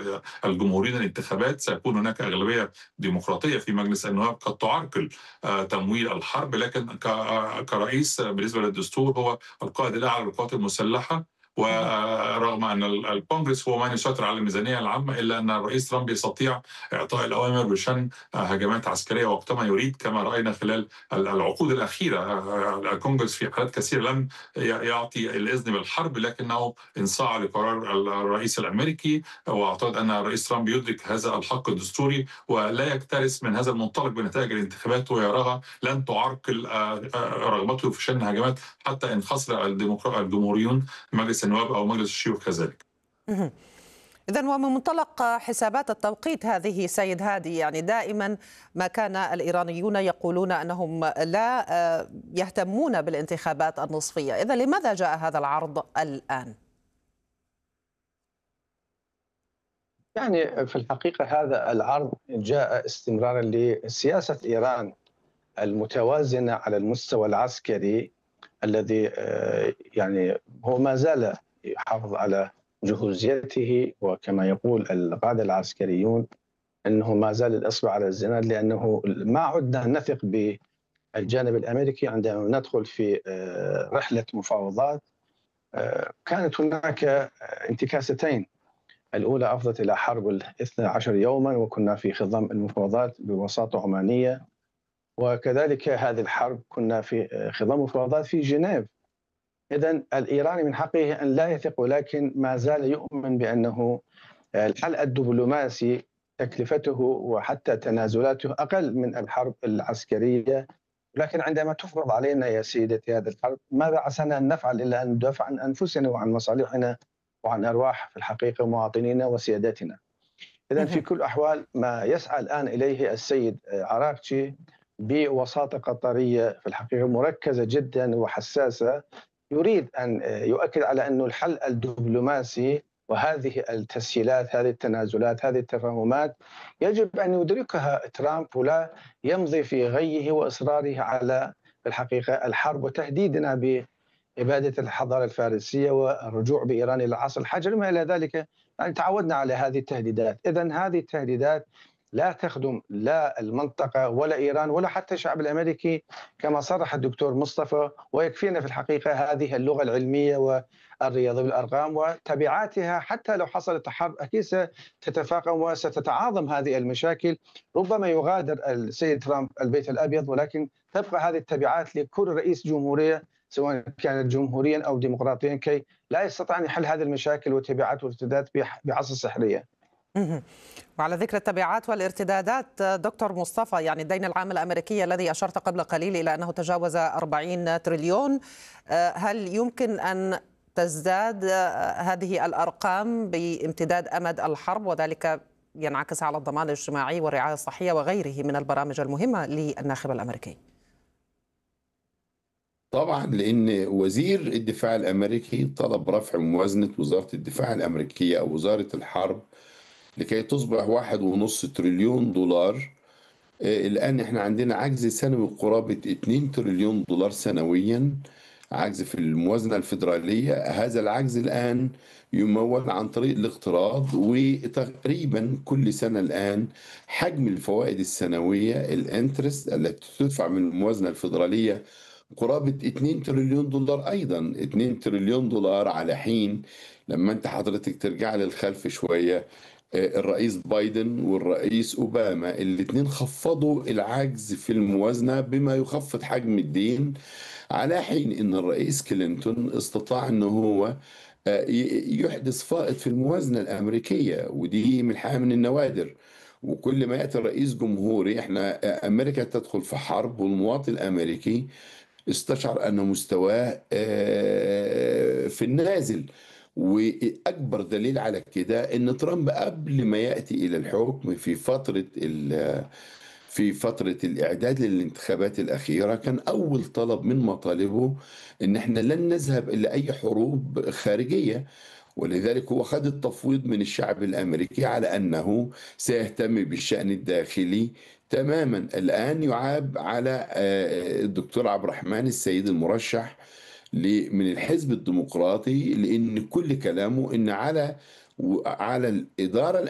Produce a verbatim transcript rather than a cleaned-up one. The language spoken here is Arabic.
الجمهوريين الانتخابات سيكون هناك أغلبية ديمقراطية في مجلس النواب قد تعرقل تمويل الحرب، لكن كرئيس بالنسبة للدستور هو القائد الأعلى للقوات المسلحة. ورغم ان الكونغرس هو من يسيطر على الميزانيه العامه، الا ان الرئيس ترامب يستطيع اعطاء الاوامر بشان هجمات عسكريه وقتما يريد، كما راينا خلال العقود الاخيره. الكونغرس في حالات كثيره لم يعطي الاذن بالحرب، لكنه انصاع لقرار الرئيس الامريكي، واعتقد ان الرئيس ترامب يدرك هذا الحق الدستوري ولا يكترث من هذا المنطلق بنتائج الانتخابات، ويراها لن تعرقل رغبته في شن هجمات حتى ان خسر الجمهوريون مجلس النواب أو مجلس الشيوخ كذلك. إذن ومن منطلق حسابات التوقيت هذه سيد هادي، يعني دائما ما كان الإيرانيون يقولون أنهم لا يهتمون بالانتخابات النصفية، إذن لماذا جاء هذا العرض الآن؟ يعني في الحقيقة هذا العرض جاء استمرارا لسياسة إيران المتوازنة على المستوى العسكري، الذي يعني هو ما زال يحافظ على جهوزيته، وكما يقول القادة العسكريون أنه ما زال الإصبع على الزناد، لأنه ما عدنا نثق بالجانب الأمريكي عندما ندخل في رحلة مفاوضات. كانت هناك انتكاستين، الأولى أفضت إلى حرب الاثنى عشر يوما وكنا في خضم المفاوضات بوساطة عمانية، وكذلك هذه الحرب كنا في خضم مفاوضات في جنيف. إذن الإيراني من حقه أن لا يثق، ولكن ما زال يؤمن بأنه الحل الدبلوماسي تكلفته وحتى تنازلاته أقل من الحرب العسكرية. لكن عندما تفرض علينا يا سيدتي هذه الحرب، ماذا عسانا أن نفعل إلا أن ندافع عن أنفسنا وعن مصالحنا وعن أرواح في الحقيقة مواطنينا وسيادتنا. إذن في كل الأحوال ما يسعى الآن إليه السيد عراقجي بوساطة قطرية في الحقيقة مركزة جدا وحساسة، يريد أن يؤكد على أن الحل الدبلوماسي وهذه التسهيلات، هذه التنازلات، هذه التفاهمات يجب أن يدركها ترامب ولا يمضي في غيه وإصراره على في الحقيقة الحرب وتهديدنا بإبادة الحضارة الفارسية والرجوع بإيران إلى العصر الحجري وما إلى ذلك. يعني تعودنا على هذه التهديدات. إذن هذه التهديدات لا تخدم لا المنطقة ولا إيران ولا حتى الشعب الأمريكي، كما صرح الدكتور مصطفى. ويكفينا في الحقيقة هذه اللغة العلمية والرياضة بالأرقام وتبعاتها، حتى لو حصلت حرب أكيد ستتفاقم وستتعاظم هذه المشاكل. ربما يغادر السيد ترامب البيت الأبيض، ولكن تبقى هذه التبعات لكل رئيس جمهورية سواء كانت جمهوريا أو ديمقراطيا، كي لا يستطيع أن يحل هذه المشاكل والتبعات والارتدادات بعصا سحرية. وعلى ذكر التبعات والارتدادات دكتور مصطفى، يعني الدين العام الأمريكي الذي أشرت قبل قليل إلى أنه تجاوز أربعين تريليون، هل يمكن أن تزداد هذه الأرقام بامتداد أمد الحرب، وذلك ينعكس على الضمان الاجتماعي والرعاية الصحية وغيره من البرامج المهمة للناخب الأمريكي؟ طبعا، لأن وزير الدفاع الأمريكي طلب رفع موازنة وزارة الدفاع الأمريكية أو وزارة الحرب لكي تصبح واحد ونص تريليون دولار. الآن احنا عندنا عجز سنوي قرابة اتنين تريليون دولار سنويا، عجز في الموازنة الفيدرالية. هذا العجز الآن يمول عن طريق الاقتراض، وتقريبا كل سنة الآن حجم الفوائد السنوية الانترست التي تدفع من الموازنة الفيدرالية قرابة اتنين تريليون دولار. أيضا اتنين تريليون دولار، على حين لما انت حضرتك ترجع للخلف شوية، الرئيس بايدن والرئيس أوباما الاثنين خفضوا العجز في الموازنة بما يخفض حجم الدين، على حين أن الرئيس كلينتون استطاع أنه هو يحدث فائض في الموازنة الأمريكية، ودي من الحقيقة من النوادر. وكل ما يأتي رئيس جمهوري، احنا أمريكا تدخل في حرب والمواطن الأمريكي استشعر أن مستواه في النازل. وأكبر دليل على كده أن ترامب قبل ما يأتي إلى الحكم في فترة في فترة الإعداد للانتخابات الأخيرة، كان أول طلب من مطالبه أن احنا لن نذهب إلى أي حروب خارجية، ولذلك هو خد التفويض من الشعب الأمريكي على أنه سيهتم بالشأن الداخلي تماما. الآن يعاب على الدكتور عبد الرحمن السيد المرشح من الحزب الديمقراطي، لأن كل كلامه أن على على الإدارة